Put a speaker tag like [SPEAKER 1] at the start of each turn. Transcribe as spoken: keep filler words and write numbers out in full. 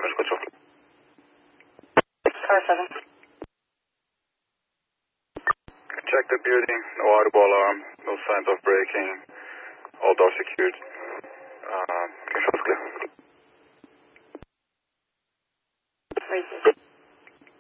[SPEAKER 1] seven, escucho.
[SPEAKER 2] Tower seven.
[SPEAKER 1] Check the building, no audible alarm, no signs of breaking, all doors secured. Uh,